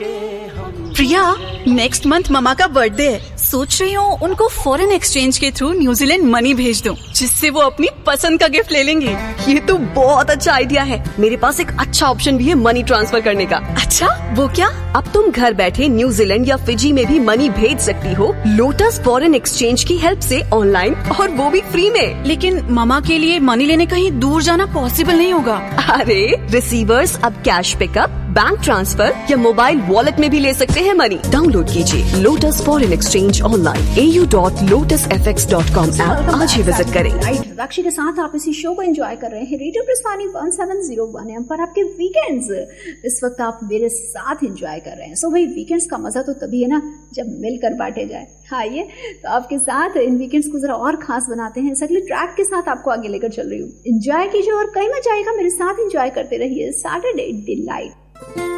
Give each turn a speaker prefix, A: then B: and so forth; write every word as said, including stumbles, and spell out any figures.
A: प्रिया, next month mama का birthday है। सोच रही हूँ उनको फॉरेन एक्सचेंज के थ्रू न्यूजीलैंड मनी भेज दूँ, जिससे वो अपनी पसंद का गिफ्ट ले लेंगे।
B: ये तो बहुत अच्छा आइडिया है। मेरे पास एक अच्छा ऑप्शन भी है मनी ट्रांसफर करने का।
A: अच्छा, वो क्या?
B: अब तुम घर बैठे न्यूजीलैंड या फिजी में भी मनी भेज सकती हो लोटस फॉरेन एक्सचेंज की हेल्प से ऑनलाइन, और वो भी फ्री में।
A: लेकिन ममा के लिए मनी लेने कहीं दूर जाना पॉसिबल नहीं होगा।
B: अरे, रिसीवर्स अब कैश पिकअप, बैंक ट्रांसफर या मोबाइल वॉलेट में भी ले सकते हैं मनी। डाउनलोड कीजिए लोटस फॉरेन एक्सचेंज ऑनलाइन ए U dot lotus F x dot com app आज ही विजिट करें।
C: राइट, रक्षी के साथ आप इसी शो को एंजॉय कर रहे हैं। Radio प्रस्थानी one seven zero one M पर आपके वीकेंड्स इस वक्त आप मेरे साथ एंजॉय कर रहे हैं। सो भाई, वीकेंड्स का मजा तो तभी है ना जब मिलकर बांटे जाए। आइए तो आपके साथ इन वीकेंड्स को जरा और खास बनाते हैं। इस अगले ट्रैक के साथ आपको आगे लेकर चल रही हूँ। एंजॉय कीजिए और कई मजा आएगा। मेरे साथ एंजॉय करते रहिए सैटरडे डिलाइट।